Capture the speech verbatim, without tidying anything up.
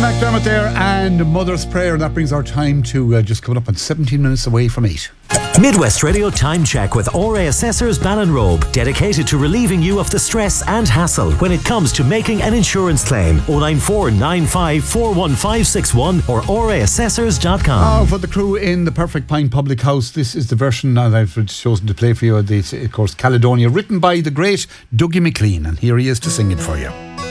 McDermott there and Mother's Prayer. That brings our time to uh, just coming up on seventeen minutes away from eight. Midwest Radio Time Check with O R A Assessors Ballinrobe, dedicated to relieving you of the stress and hassle when it comes to making an insurance claim. oh nine four nine five four one five six one or o r a assessors dot com. Oh, for the crew in the Perfect Pine Public House, this is the version that I've chosen to play for you. It's, of course, Caledonia, written by the great Dougie MacLean, and here he is to sing it for you.